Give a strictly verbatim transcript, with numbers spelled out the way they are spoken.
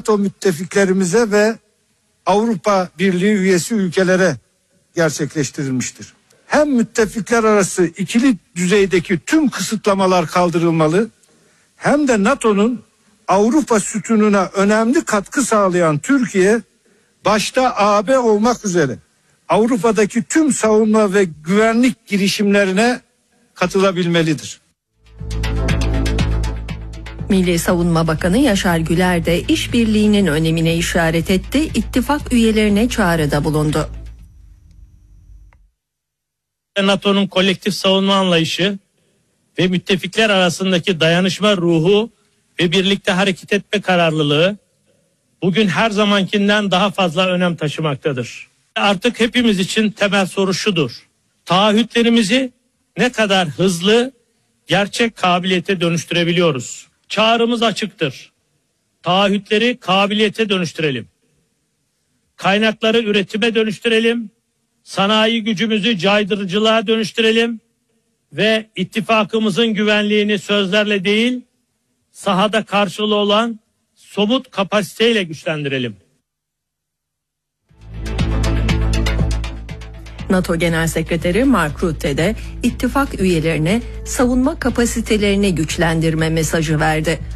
NATO müttefiklerimize ve Avrupa Birliği üyesi ülkelere gerçekleştirilmiştir. Hem müttefikler arası ikili düzeydeki tüm kısıtlamalar kaldırılmalı, hem de NATO'nun Avrupa sütununa önemli katkı sağlayan Türkiye, başta A B olmak üzere Avrupa'daki tüm savunma ve güvenlik girişimlerine katılabilmelidir. Milli Savunma Bakanı Yaşar Güler de işbirliğinin önemine işaret etti, ittifak üyelerine çağrıda bulundu. NATO'nun kolektif savunma anlayışı ve müttefikler arasındaki dayanışma ruhu ve birlikte hareket etme kararlılığı bugün her zamankinden daha fazla önem taşımaktadır. Artık hepimiz için temel soru şudur: taahhütlerimizi ne kadar hızlı gerçek kabiliyete dönüştürebiliyoruz? Çağrımız açıktır. Taahhütleri kabiliyete dönüştürelim. Kaynakları üretime dönüştürelim. Sanayi gücümüzü caydırıcılığa dönüştürelim ve ittifakımızın güvenliğini sözlerle değil, sahada karşılığı olan somut kapasiteyle güçlendirelim. NATO Genel Sekreteri Mark Rutte de ittifak üyelerine savunma kapasitelerini güçlendirme mesajı verdi.